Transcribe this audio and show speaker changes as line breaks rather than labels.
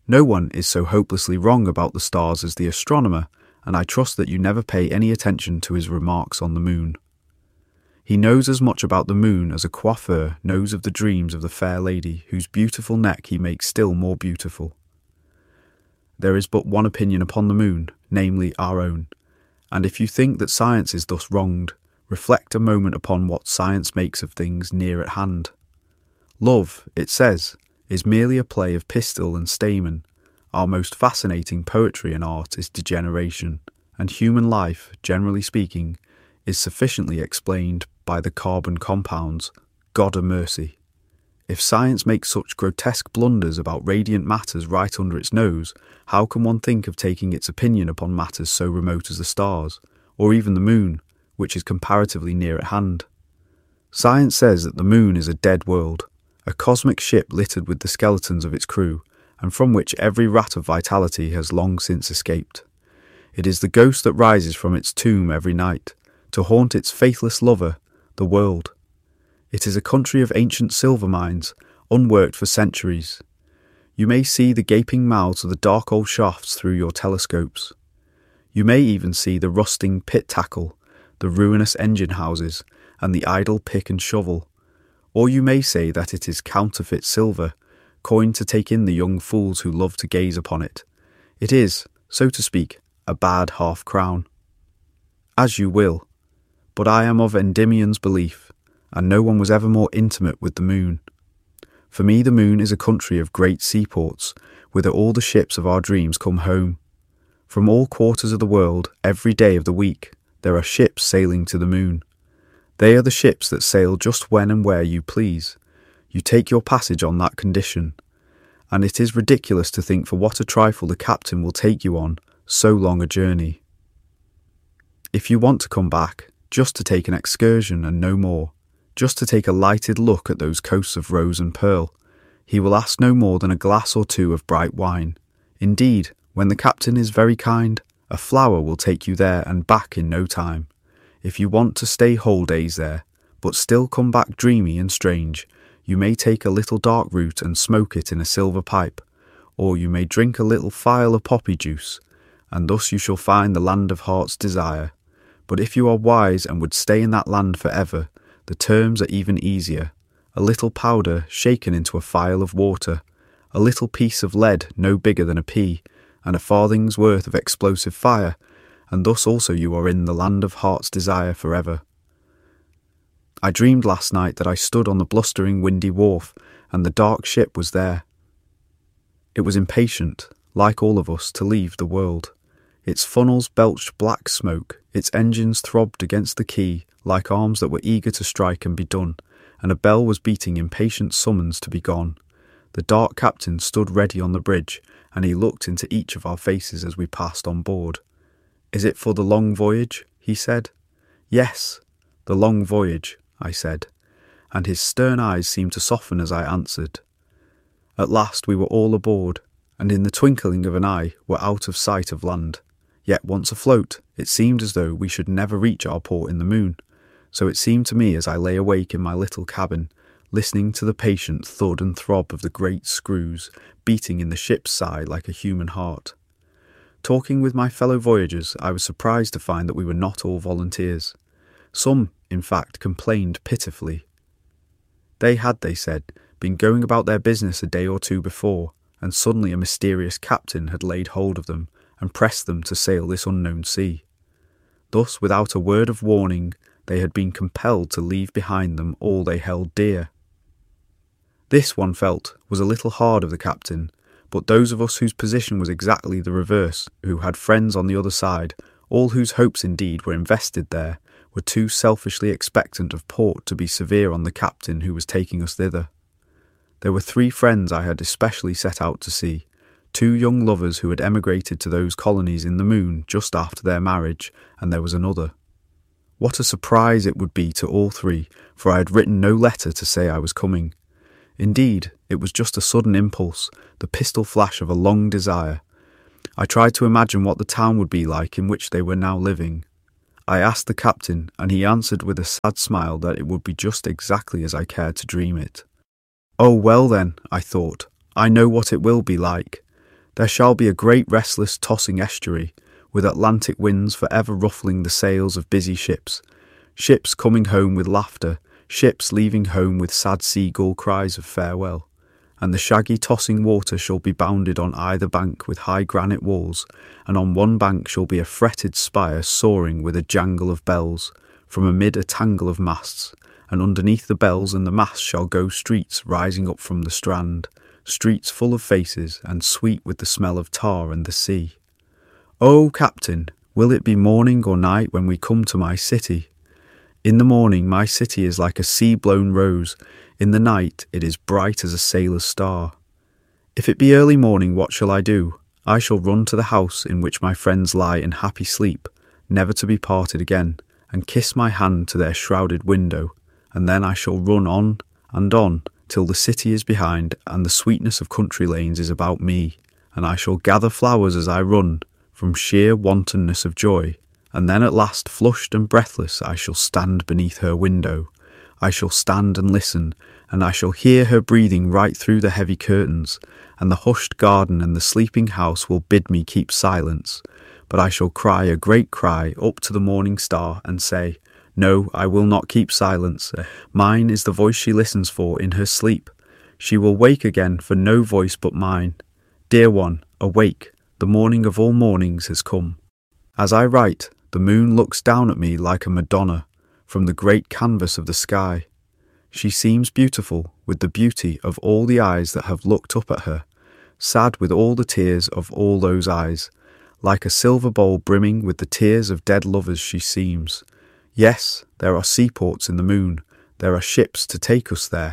No one is so hopelessly wrong about the stars as the astronomer, and I trust that you never pay any attention to his remarks on the moon. He knows as much about the moon as a coiffeur knows of the dreams of the fair lady whose beautiful neck he makes still more beautiful. There is but one opinion upon the moon, namely our own, and if you think that science is thus wronged, reflect a moment upon what science makes of things near at hand. Love, it says, is merely a play of pistil and stamen. Our most fascinating poetry and art is degeneration, and human life, generally speaking, is sufficiently explained by the carbon compounds. God a mercy. If science makes such grotesque blunders about radiant matters right under its nose, how can one think of taking its opinion upon matters so remote as the stars, or even the moon, which is comparatively near at hand? Science says that the moon is a dead world, a cosmic ship littered with the skeletons of its crew, and from which every rat of vitality has long since escaped. It is the ghost that rises from its tomb every night, to haunt its faithless lover, the world. It is a country of ancient silver mines, unworked for centuries. You may see the gaping mouths of the dark old shafts through your telescopes. You may even see the rusting pit tackle, the ruinous engine houses, and the idle pick and shovel. Or you may say that it is counterfeit silver, coined to take in the young fools who love to gaze upon it. It is, so to speak, a bad half-crown. As you will. But I am of Endymion's belief, and no one was ever more intimate with the moon. For me the moon is a country of great seaports, whither all the ships of our dreams come home. From all quarters of the world, every day of the week, there are ships sailing to the moon. They are the ships that sail just when and where you please. You take your passage on that condition, and it is ridiculous to think for what a trifle the captain will take you on so long a journey. If you want to come back, just to take an excursion and no more, just to take a lighted look at those coasts of rose and pearl, he will ask no more than a glass or two of bright wine. Indeed, when the captain is very kind, a flower will take you there and back in no time. If you want to stay whole days there, but still come back dreamy and strange, you may take a little dark root and smoke it in a silver pipe, or you may drink a little phial of poppy juice, and thus you shall find the land of heart's desire. But if you are wise and would stay in that land for ever, the terms are even easier. A little powder shaken into a phial of water, a little piece of lead no bigger than a pea, and a farthing's worth of explosive fire, and thus also you are in the land of heart's desire forever. I dreamed last night that I stood on the blustering windy wharf, and the dark ship was there. It was impatient, like all of us, to leave the world. Its funnels belched black smoke, its engines throbbed against the quay like arms that were eager to strike and be done, and a bell was beating impatient summons to be gone. The dark captain stood ready on the bridge, and he looked into each of our faces as we passed on board. "Is it for the long voyage?" he said. "Yes, the long voyage," I said, and his stern eyes seemed to soften as I answered. At last we were all aboard, and in the twinkling of an eye were out of sight of land. Yet once afloat, it seemed as though we should never reach our port in the moon. So it seemed to me as I lay awake in my little cabin, listening to the patient thud and throb of the great screws beating in the ship's side like a human heart. Talking with my fellow voyagers, I was surprised to find that we were not all volunteers. Some, in fact, complained pitifully. They had, they said, been going about their business a day or two before, and suddenly a mysterious captain had laid hold of them and pressed them to sail this unknown sea. Thus, without a word of warning, they had been compelled to leave behind them all they held dear. This, one felt, was a little hard of the captain, but those of us whose position was exactly the reverse, who had friends on the other side, all whose hopes indeed were invested there, were too selfishly expectant of port to be severe on the captain who was taking us thither. There were 3 friends I had especially set out to see, 2 young lovers who had emigrated to those colonies in the moon just after their marriage, and there was another. What a surprise it would be to all 3, for I had written no letter to say I was coming. Indeed, it was just a sudden impulse, the pistol flash of a long desire. I tried to imagine what the town would be like in which they were now living. I asked the captain, and he answered with a sad smile that it would be just exactly as I cared to dream it. Oh, well then, I thought, I know what it will be like. There shall be a great restless tossing estuary, with Atlantic winds for ever ruffling the sails of busy ships, ships coming home with laughter, ships leaving home with sad seagull cries of farewell. And the shaggy tossing water shall be bounded on either bank with high granite walls, and on one bank shall be a fretted spire soaring with a jangle of bells, from amid a tangle of masts, and underneath the bells and the masts shall go streets rising up from the strand, streets full of faces, and sweet with the smell of tar and the sea. Oh, Captain, will it be morning or night when we come to my city? In the morning my city is like a sea-blown rose, in the night it is bright as a sailor's star. If it be early morning, what shall I do? I shall run to the house in which my friends lie in happy sleep, never to be parted again, and kiss my hand to their shrouded window, and then I shall run on, till the city is behind, and the sweetness of country lanes is about me, and I shall gather flowers as I run, from sheer wantonness of joy, and then at last, flushed and breathless, I shall stand beneath her window. I shall stand and listen, and I shall hear her breathing right through the heavy curtains, and the hushed garden and the sleeping house will bid me keep silence. But I shall cry a great cry up to the morning star and say, no, I will not keep silence. Mine is the voice she listens for in her sleep. She will wake again for no voice but mine. Dear one, awake, the morning of all mornings has come. As I write, the moon looks down at me like a Madonna from the great canvas of the sky. She seems beautiful with the beauty of all the eyes that have looked up at her, sad with all the tears of all those eyes. Like a silver bowl brimming with the tears of dead lovers she seems. Yes, there are seaports in the moon, there are ships to take us there,